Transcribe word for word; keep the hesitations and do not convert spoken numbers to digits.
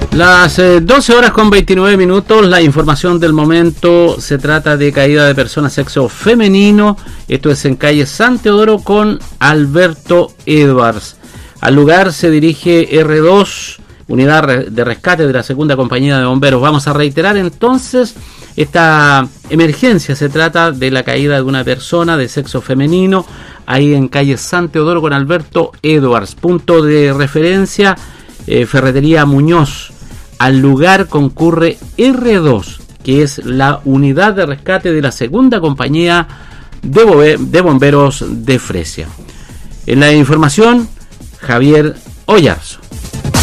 Las eh, doce horas con veintinueve minutos, la información del momento. Se trata de caída de personas sexo femenino. Esto es en calle San Teodoro con Alberto Edwards. Al lugar se dirige R dos, unidad de rescate de la segunda compañía de bomberos. Vamos a reiterar entonces esta emergencia. Se trata de la caída de una persona de sexo femenino ahí en calle San Teodoro con Alberto Edwards. Punto de referencia, eh, Ferretería Muñoz. Al lugar concurre R dos, que es la unidad de rescate de la segunda compañía de, bobe- de bomberos de Fresia. En la información, Javier Oyarzo.